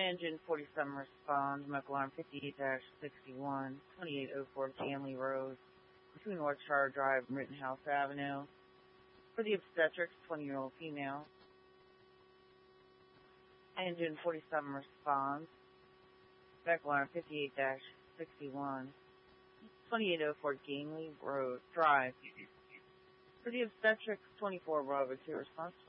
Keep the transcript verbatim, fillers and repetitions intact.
Engine forty-seven responds, medical alarm fifty-eight sixty-one, twenty-eight oh four Camley Road, between Warwickshire Drive and Rittenhouse Avenue. For the obstetrics, twenty-year-old female. Engine forty-seven responds, medical alarm fifty-eight sixty-one, twenty-eight oh four Gamley Road Drive. For the obstetrics, twenty-four Bravo two response.